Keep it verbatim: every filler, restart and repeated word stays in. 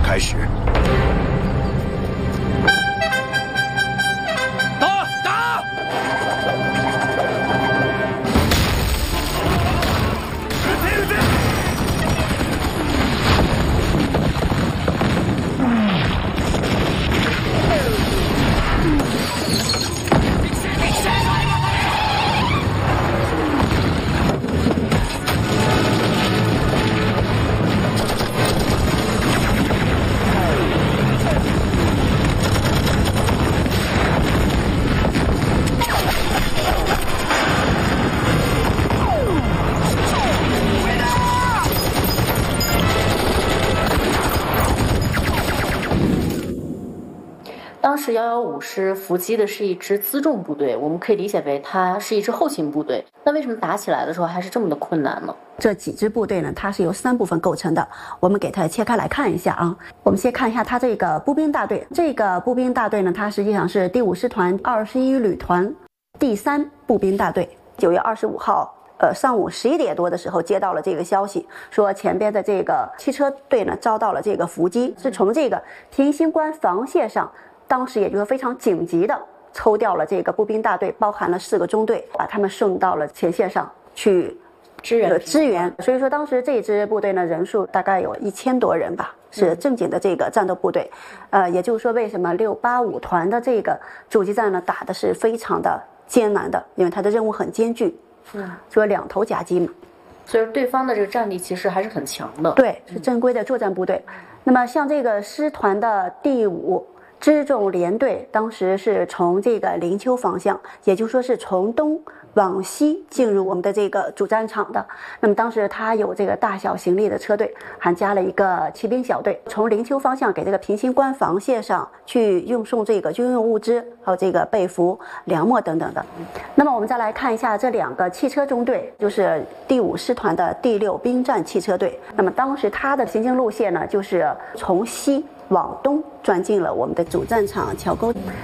开始。 打打！ 当时幺幺五师伏击的是一支辎重部队，我们可以理解为它是一支后勤部队。那为什么打起来的时候还是这么的困难呢？ 这几支部队呢，它是由三部分构成的，我们给它切开来看一下啊。我们先看一下它这个步兵大队，这个步兵大队呢，它实际上是第五师团二十一旅团第三步兵大队。九月二十五号。呃，上午十一点多的时候接到了这个消息，说前边的这个汽车队呢遭到了这个伏击，是从这个平型关防线上，当时也就是非常紧急的抽调了这个步兵大队，包含了四个中队，把他们送到了前线上去支援支援。所以说当时这支部队呢人数大概有一千多人吧，是正经的这个战斗部队。呃，也就是说为什么六八五团的这个阻击战呢打的是非常的艰难的，因为它的任务很艰巨。嗯，说两头夹击嘛， 所以对方的这个战力其实还是很强的。 对，是正规的作战部队。嗯、那么像这个师团的第五辎重联队，当时是从这个灵丘方向，也就是说是从东往西进入我们的这个主战场的。那么当时他有这个大小行李的车队，还加了一个骑兵小队，从灵丘方向给这个平型关防线上去运送这个军用物资，还有这个被服、粮秣等等的。那么我们再来看一下这两个汽车中队，就是第五师团的第六兵站汽车队。那么当时它的行进路线呢，就是从西往东钻进了我们的主战场桥沟。